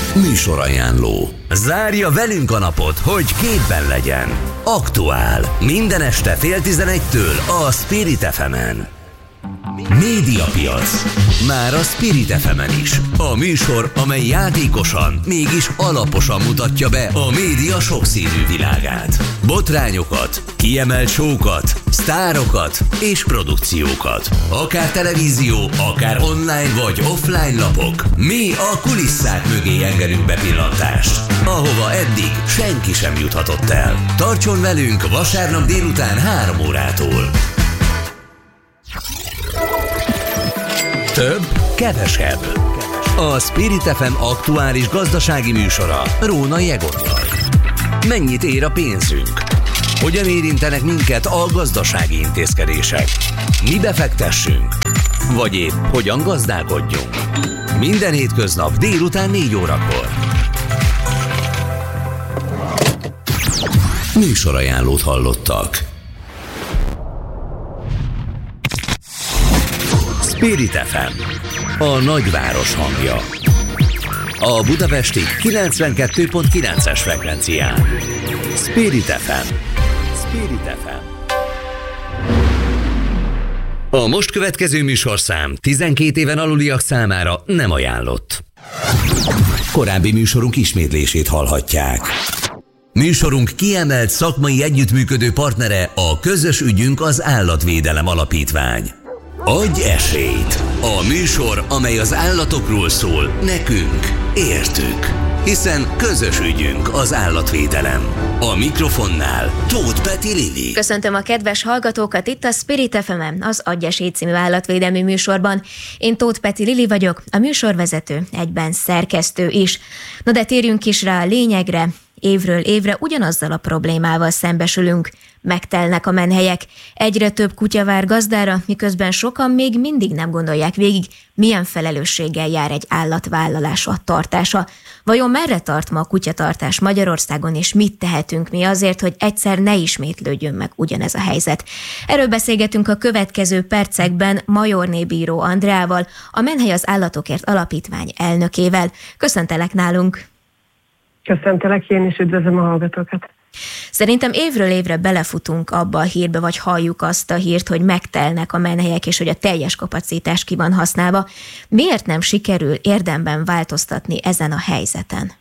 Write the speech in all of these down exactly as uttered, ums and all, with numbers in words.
Műsorajánló. Zárja velünk a napot, hogy képben legyen. Aktuál. Minden este fél tizenegytől a Spirit ef emen. Médiapiac. Már a Spirit ef emen is. A műsor, amely játékosan, mégis alaposan mutatja be a média sokszínű világát. Botrányokat, kiemelt show-kat, sztárokat és produkciókat. Akár televízió, akár online vagy offline lapok. Mi a kulisszák mögé engedünk bepillantást, ahova eddig senki sem juthatott el. Tartson velünk vasárnap délután három órától. Több, kevesebb. A Spirit ef em aktuális gazdasági műsora Rónai Egonnal. Mennyit ér a pénzünk? Hogyan érintenek minket a gazdasági intézkedések? Mi befektessünk? Vagy épp hogyan gazdálkodjunk? Minden hétköznap délután négy órakor. Műsorajánlót hallottak. Spirit ef em, a nagyváros hangja. A budapesti kilencvenkettő pont kilences frekvencián. Spirit ef em. Spirit ef em. A most következő műsorszám tizenkét éven aluliak számára nem ajánlott. Korábbi műsorunk ismétlését hallhatják. Műsorunk kiemelt szakmai együttműködő partnere a Közös ügyünk az Állatvédelem Alapítvány. Adj esélyt! A műsor, amely az állatokról szól, nekünk, értük. Hiszen közös ügyünk az állatvédelem. A mikrofonnál Tóth Peti Lili. Köszöntöm a kedves hallgatókat itt a Spirit ef emen, az Adj esélyt című állatvédelmi műsorban. Én Tóth Peti Lili vagyok, a műsorvezető, egyben szerkesztő is. No de térjünk is rá a lényegre. Évről évre ugyanazzal a problémával szembesülünk. Megtelnek a menhelyek. Egyre több kutya vár gazdára, miközben sokan még mindig nem gondolják végig, milyen felelősséggel jár egy állatvállalás a tartása. Vajon merre tart ma a kutyatartás Magyarországon, és mit tehetünk mi azért, hogy egyszer ne ismétlődjön meg ugyanez a helyzet? Erről beszélgetünk a következő percekben Majorné bíró Andreával, a Menhely az Állatokért Alapítvány elnökével. Köszöntelek nálunk! Köszöntelek, én is üdvözlöm a hallgatókat. Szerintem évről évre belefutunk abba a hírbe, vagy halljuk azt a hírt, hogy megtelnek a menhelyek, és hogy a teljes kapacitás ki van használva. Miért nem sikerül érdemben változtatni ezen a helyzeten?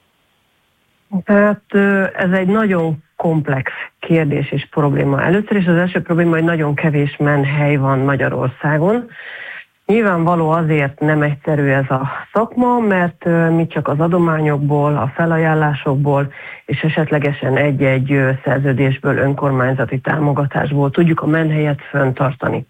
Tehát ez egy nagyon komplex kérdés és probléma. Először is az első probléma, hogy nagyon kevés menhely van Magyarországon. Nyilvánvaló azért nem egyszerű ez a szakma, mert mi csak az adományokból, a felajánlásokból és esetlegesen egy-egy szerződésből, önkormányzati támogatásból tudjuk a menhelyet fenntartani.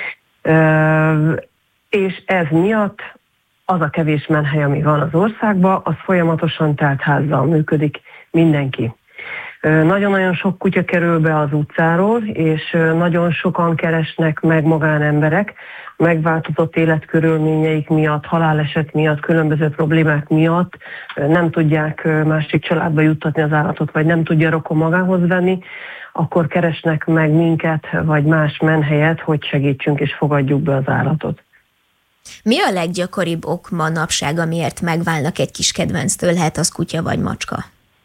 És ez miatt az a kevés menhely, ami van az országban, az folyamatosan teltházzal működik mindenki. Nagyon-nagyon sok kutya kerül be az utcáról, és nagyon sokan keresnek meg magánemberek, megváltozott életkörülményeik miatt, haláleset miatt, különböző problémák miatt nem tudják másik családba juttatni az állatot, vagy nem tudja rokon magához venni, akkor keresnek meg minket, vagy más menhelyet, hogy segítsünk és fogadjuk be az állatot. Mi a leggyakoribb ok manapság, amiért megválnak egy kis kedvenctől, lehet az kutya vagy macska?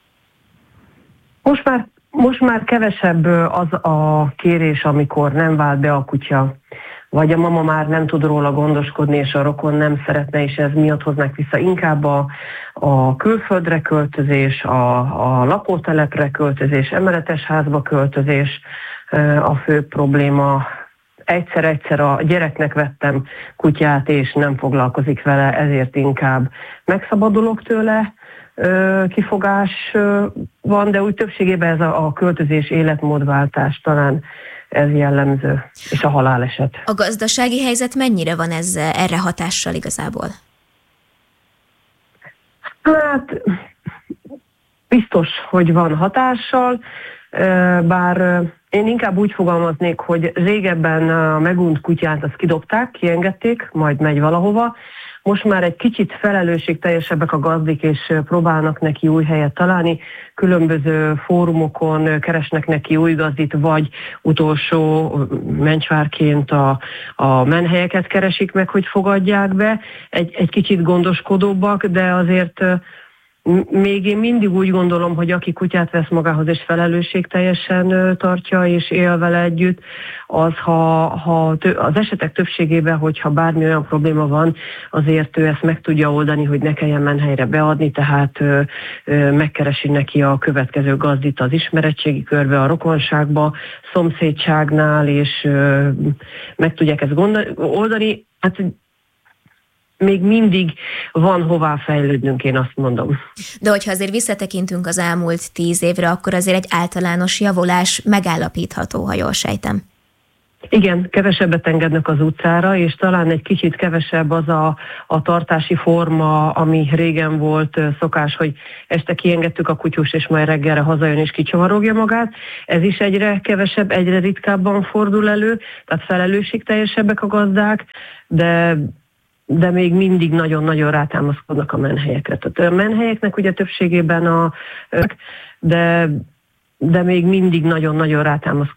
Most már, most már kevesebb az a kérés, amikor nem vált be a kutya, vagy a mama már nem tud róla gondoskodni, és a rokon nem szeretne, és ez miatt hoznák vissza. Inkább a, a külföldre költözés, a, a lakótelepre költözés, emeletes házba költözés a fő probléma. Egyszer-egyszer a gyereknek vettem kutyát, és nem foglalkozik vele, ezért inkább megszabadulok tőle. Kifogás van, de úgy többségében ez a, a költözés, életmódváltás talán ez jellemző, és a haláleset. A gazdasági helyzet mennyire van ez erre hatással igazából? Hát biztos, hogy van hatással, bár én inkább úgy fogalmaznék, hogy régebben a megunt kutyát azt kidobták, kiengedték, majd megy valahova. Most már egy kicsit felelősségteljesebbek a gazdik, és próbálnak neki új helyet találni. Különböző fórumokon keresnek neki új gazdit, vagy utolsó mencsvárként a, a menhelyeket keresik meg, hogy fogadják be. Egy, egy kicsit gondoskodóbbak, de azért Még én mindig úgy gondolom, hogy aki kutyát vesz magához és felelősségteljesen tartja és él vele együtt, az ha, ha az esetek többségében, hogyha bármi olyan probléma van, azért ő ezt meg tudja oldani, hogy ne kelljen menhelyre beadni, tehát ö, ö, megkeresi neki a következő gazdit az ismeretségi körbe, a rokonságba, szomszédságnál, és ö, meg tudják ezt gondol, oldani. Hát még mindig van hová fejlődnünk, én azt mondom. De hogyha azért visszatekintünk az elmúlt tíz évre, akkor azért egy általános javulás megállapítható, ha jól sejtem. Igen, kevesebbet engednek az utcára, és talán egy kicsit kevesebb az a, a tartási forma, ami régen volt szokás, hogy este kiengedtük a kutyust, és majd reggelre hazajön és kicsavarogja magát. Ez is egyre kevesebb, egyre ritkábban fordul elő, tehát felelősségteljesebbek a gazdák, de de még mindig nagyon-nagyon rátámaszkodnak a menhelyekre. Tehát a menhelyeknek ugye többségében a... de, de még mindig nagyon-nagyon rátámaszkodnak